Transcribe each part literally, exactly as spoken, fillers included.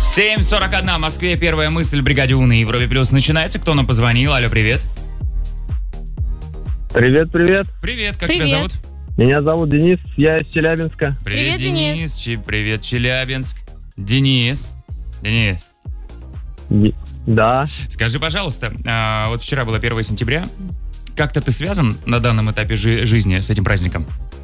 семь сорок один в Москве. Первая мысль в бригаде У на Европе Плюс начинается. Кто нам позвонил? Алло, привет. Привет, привет. Привет, как Привет. тебя зовут? Меня зовут Денис, я из Челябинска. Привет, Денис. Чи- Привет, Челябинск. Денис. Денис, Е- Да. скажи, пожалуйста, а, вот вчера было первое сентября. Как-то ты связан на данном этапе жи- жизни с этим праздником?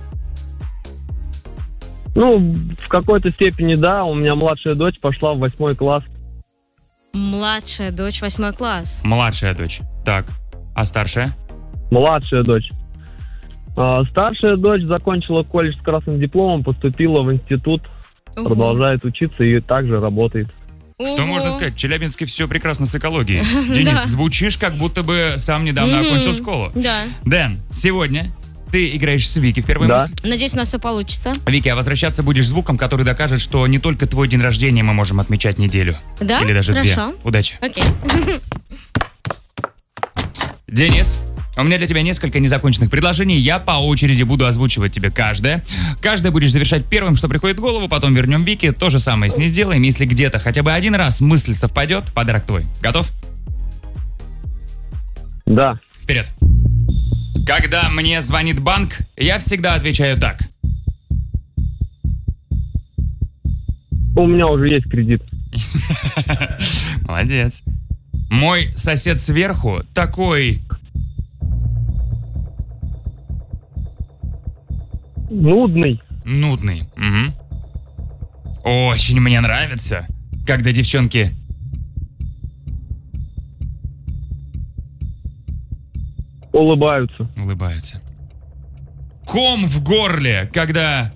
Ну, в какой-то степени да. У меня младшая дочь пошла в восьмой класс. Младшая дочь, восьмой класс. Младшая дочь. Так, а старшая? Младшая дочь. А, старшая дочь закончила колледж с красным дипломом, поступила в институт, Ого. продолжает учиться и также работает. Что Ого. можно сказать? В Челябинске все прекрасно с экологией. Денис, Да. звучишь, как будто бы сам недавно Мгм. окончил школу. Да. Дэн, сегодня ты играешь с Вики в первой Да. мысли. Надеюсь, у нас все получится. Вики, а возвращаться будешь звуком, который докажет, что не только твой день рождения мы можем отмечать неделю. Да? Или даже Хорошо. две. Удачи. Окей. Денис, у меня для тебя несколько незаконченных предложений. Я по очереди буду озвучивать тебе каждое. Каждое будешь завершать первым, что приходит в голову, потом вернем Вике. То же самое с ней сделаем. Если где-то хотя бы один раз мысль совпадет, подарок твой. Готов? Да. Вперед. Когда мне звонит банк, я всегда отвечаю так. У меня уже есть кредит. Молодец. Мой сосед сверху такой... Нудный. Нудный. Мгм. Очень мне нравится, когда девчонки... Улыбаются. улыбаются. Ком в горле, когда...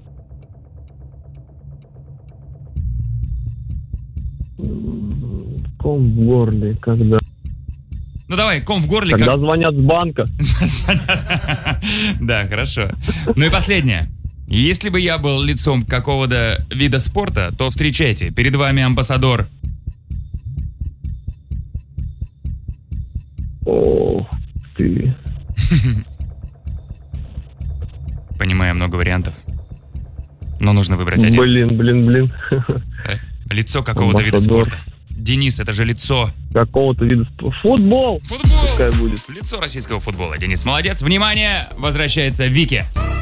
Ком в горле, когда... Ну давай, ком в горле, Когда как... звонят с банка. Да, хорошо. Ну и последнее. Если бы я был лицом какого-то вида спорта, то встречайте, перед вами амбассадор. Ох ты. Понимаю, много вариантов. Но нужно выбрать один. Блин, блин, блин. Э, Лицо какого-то вида Амбассадор. спорта. Денис, это же лицо. Какого-то вида спорта. Футбол. Футбол! Пускай будет. Лицо российского футбола. Денис, молодец. Внимание, возвращается Вики.